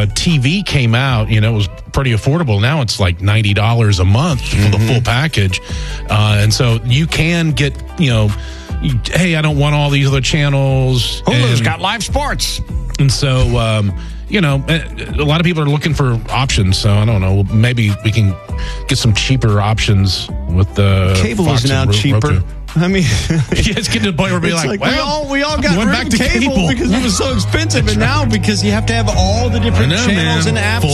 TV came out, it was pretty affordable. Now it's like $90 a month for the full package. And so you can get, hey, I don't want all these other channels. Hulu's got live sports. And so, a lot of people are looking for options. So I don't know. Maybe we can get some cheaper options with the cable Fox is now cheaper. Roku. I mean, it's getting to the point where we're like, well, we all got back to cable because it was so expensive, and now because you have to have all the different channels and apps.